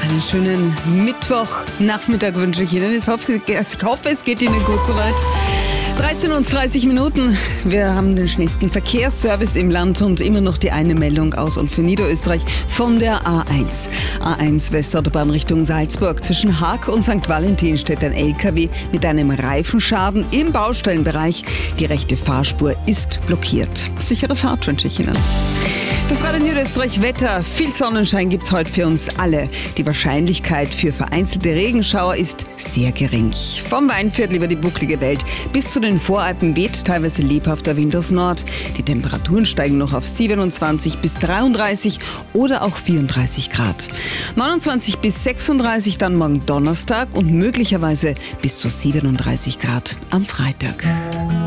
Einen schönen Mittwochnachmittag wünsche ich Ihnen. Ich hoffe, es geht Ihnen gut soweit. 13:30 Minuten. Wir haben den schnellsten Verkehrsservice im Land und immer noch die eine Meldung aus und für Niederösterreich von der A1. A1 Westautobahn Richtung Salzburg. Zwischen Haag und St. Valentin steht ein LKW mit einem Reifenschaden im Baustellenbereich. Die rechte Fahrspur ist blockiert. Sichere Fahrt wünsche ich Ihnen. Das Radio Niederösterreich Wetter. Viel Sonnenschein gibt's heute für uns alle. Die Wahrscheinlichkeit für vereinzelte Regenschauer ist sehr gering. Vom Weinviertel über die bucklige Welt bis zu den Voralpen weht teilweise lebhafter Wind aus Nord. Die Temperaturen steigen noch auf 27 bis 33 oder auch 34 Grad. 29 bis 36 dann morgen Donnerstag und möglicherweise bis zu 37 Grad am Freitag.